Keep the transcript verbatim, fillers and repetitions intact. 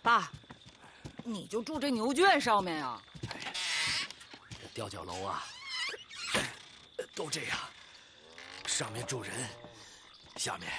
爸，你就住这牛圈上面呀？ 哎呀，这吊脚楼啊，都这样，上面住人，下面